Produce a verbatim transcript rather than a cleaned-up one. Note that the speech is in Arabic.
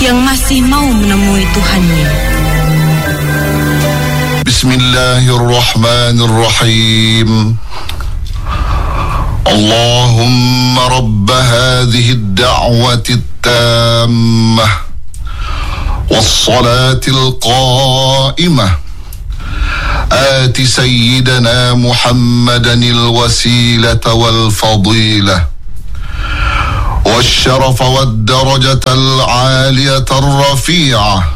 yang masih mau menemui Tuhannya. Bismillahirrahmanirrahim. Allahumma rabb hadhihi ad-da'wati at-tammah was-salati al-qa'imah آت سيدنا محمدا الوسيلة والفضيلة والشرف والدرجة العالية الرفيعة